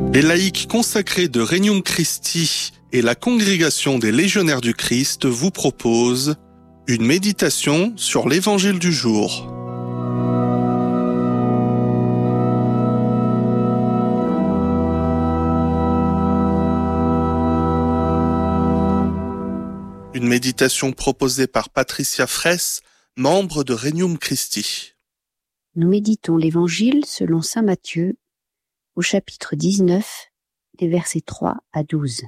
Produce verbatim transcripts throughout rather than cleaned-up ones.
Les laïcs consacrés de Regnum Christi et la congrégation des légionnaires du Christ vous proposent une méditation sur l'évangile du jour. Une méditation proposée par Patricia Fraisse, membre de Regnum Christi. Nous méditons l'Évangile selon saint Matthieu, au chapitre dix-neuf, des versets trois à douze.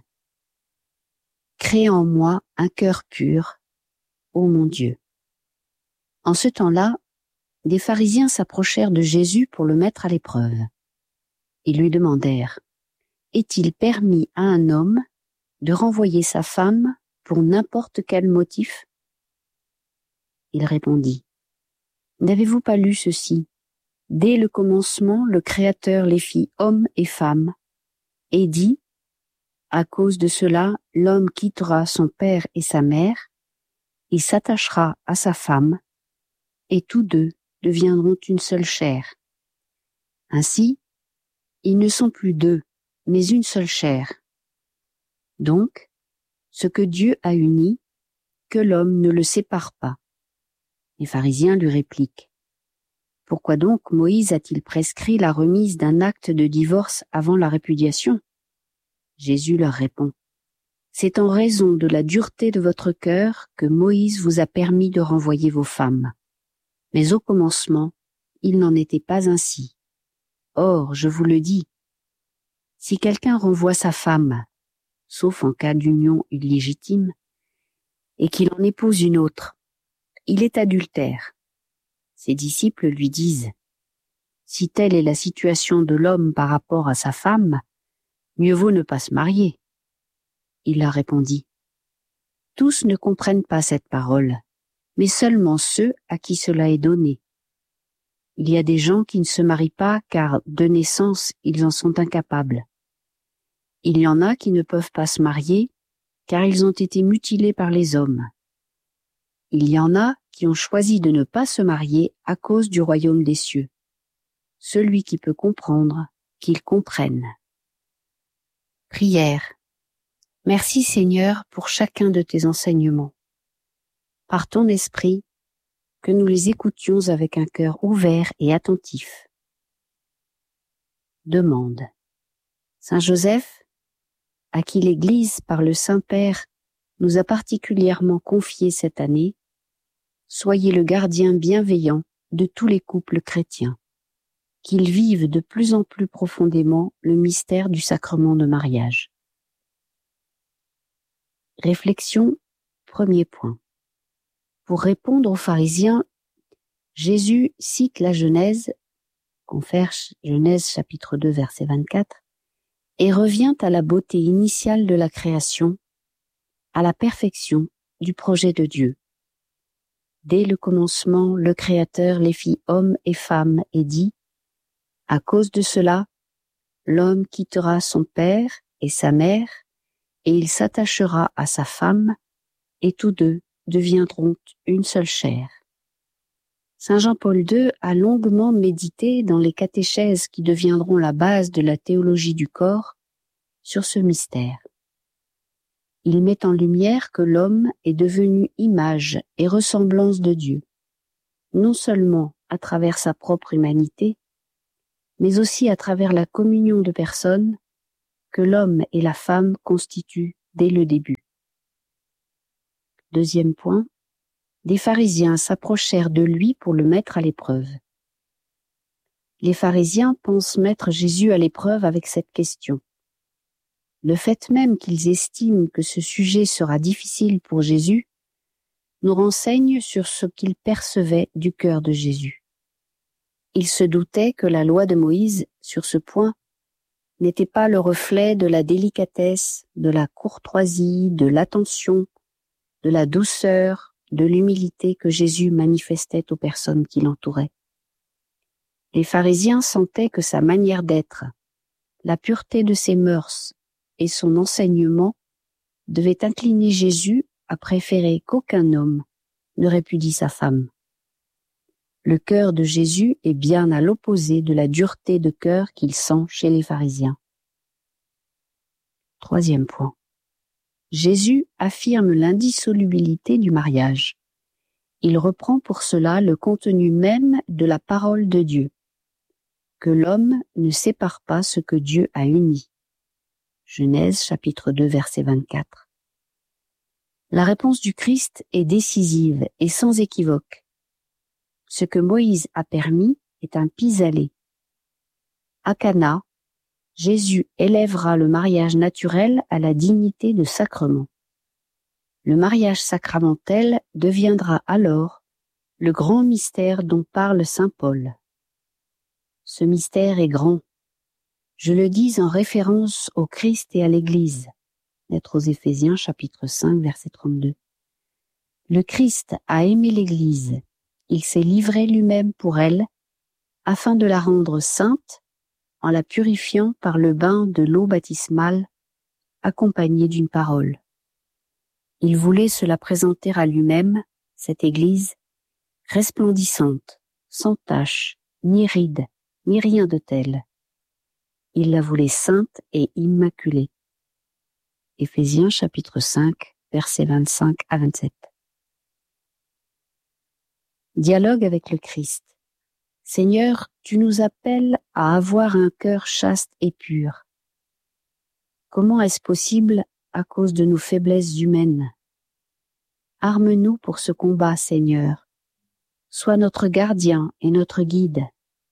Crée en moi un cœur pur, ô mon Dieu. En ce temps-là, des pharisiens s'approchèrent de Jésus pour le mettre à l'épreuve. Ils lui demandèrent, « Est-il permis à un homme de renvoyer sa femme pour n'importe quel motif ?» Il répondit, « N'avez-vous pas lu ceci ? Dès le commencement, le Créateur les fit hommes et femmes, et dit, à cause de cela, l'homme quittera son père et sa mère, il s'attachera à sa femme, et tous deux deviendront une seule chair. Ainsi, ils ne sont plus deux, mais une seule chair. Donc, ce que Dieu a uni, que l'homme ne le sépare pas. » Les pharisiens lui répliquent, « Pourquoi donc Moïse a-t-il prescrit la remise d'un acte de divorce avant la répudiation ?» Jésus leur répond, « C'est en raison de la dureté de votre cœur que Moïse vous a permis de renvoyer vos femmes. Mais au commencement, il n'en était pas ainsi. Or, je vous le dis, si quelqu'un renvoie sa femme, sauf en cas d'union illégitime, et qu'il en épouse une autre, il est adultère. » Ses disciples lui disent, « Si telle est la situation de l'homme par rapport à sa femme, mieux vaut ne pas se marier. » Il leur répondit, « Tous ne comprennent pas cette parole, mais seulement ceux à qui cela est donné. Il y a des gens qui ne se marient pas car, de naissance, ils en sont incapables. Il y en a qui ne peuvent pas se marier car ils ont été mutilés par les hommes. Il y en a qui ont choisi de ne pas se marier à cause du royaume des cieux. Celui qui peut comprendre, qu'il comprenne. » Prière. Merci Seigneur pour chacun de tes enseignements. Par ton esprit, que nous les écoutions avec un cœur ouvert et attentif. Demande. Saint Joseph, à qui l'Église par le Saint-Père nous a particulièrement confié cette année, soyez le gardien bienveillant de tous les couples chrétiens, qu'ils vivent de plus en plus profondément le mystère du sacrement de mariage. Réflexion, premier point. Pour répondre aux pharisiens, Jésus cite la Genèse, confère Genèse chapitre deux verset vingt-quatre, et revient à la beauté initiale de la création, à la perfection du projet de Dieu. Dès le commencement, le Créateur les fit hommes et femmes et dit, « À cause de cela, l'homme quittera son père et sa mère, et il s'attachera à sa femme, et tous deux deviendront une seule chair. » Saint Jean-Paul deux a longuement médité dans les catéchèses qui deviendront la base de la théologie du corps sur ce mystère. Il met en lumière que l'homme est devenu image et ressemblance de Dieu, non seulement à travers sa propre humanité, mais aussi à travers la communion de personnes que l'homme et la femme constituent dès le début. Deuxième point, des pharisiens s'approchèrent de lui pour le mettre à l'épreuve. Les pharisiens pensent mettre Jésus à l'épreuve avec cette question. Le fait même qu'ils estiment que ce sujet sera difficile pour Jésus nous renseigne sur ce qu'ils percevaient du cœur de Jésus. Ils se doutaient que la loi de Moïse, sur ce point, n'était pas le reflet de la délicatesse, de la courtoisie, de l'attention, de la douceur, de l'humilité que Jésus manifestait aux personnes qui l'entouraient. Les pharisiens sentaient que sa manière d'être, la pureté de ses mœurs et son enseignement devaient incliner Jésus à préférer qu'aucun homme ne répudie sa femme. Le cœur de Jésus est bien à l'opposé de la dureté de cœur qu'il sent chez les pharisiens. Troisième point. Jésus affirme l'indissolubilité du mariage. Il reprend pour cela le contenu même de la parole de Dieu, que l'homme ne sépare pas ce que Dieu a uni. Genèse chapitre deux verset vingt-quatre. La réponse du Christ est décisive et sans équivoque. Ce que Moïse a permis est un pis-aller. À Cana, Jésus élèvera le mariage naturel à la dignité de sacrement. Le mariage sacramentel deviendra alors le grand mystère dont parle saint Paul. Ce mystère est grand. Je le dis en référence au Christ et à l'Église. Lettre aux Éphésiens, chapitre cinq, verset trente-deux. Le Christ a aimé l'Église. Il s'est livré lui-même pour elle, afin de la rendre sainte, en la purifiant par le bain de l'eau baptismale, accompagnée d'une parole. Il voulait se la présenter à lui-même, cette Église, resplendissante, sans tache, ni ride, ni rien de tel. Il la voulait sainte et immaculée. Éphésiens chapitre cinq, versets vingt-cinq à vingt-sept. Dialogue avec le Christ. Seigneur, tu nous appelles à avoir un cœur chaste et pur. Comment est-ce possible à cause de nos faiblesses humaines? Arme-nous pour ce combat, Seigneur. Sois notre gardien et notre guide.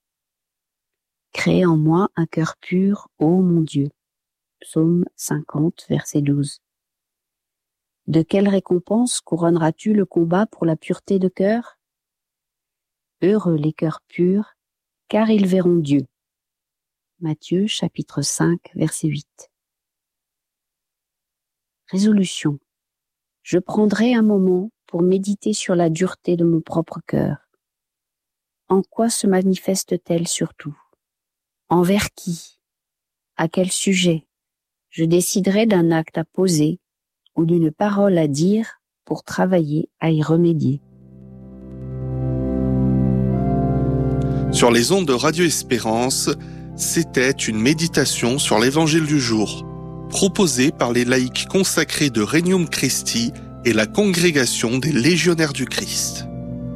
Crée en moi un cœur pur, ô mon Dieu. Psaume cinquante, verset douze. De quelle récompense couronneras-tu le combat pour la pureté de cœur? Heureux les cœurs purs, car ils verront Dieu. Matthieu, chapitre cinq, verset huit. Résolution. Je prendrai un moment pour méditer sur la dureté de mon propre cœur. En quoi se manifeste-t-elle surtout? Envers qui? À quel sujet? Je déciderai d'un acte à poser ou d'une parole à dire pour travailler à y remédier. Sur les ondes de Radio Espérance, c'était une méditation sur l'Évangile du jour, proposée par les laïcs consacrés de Regnum Christi et la Congrégation des Légionnaires du Christ.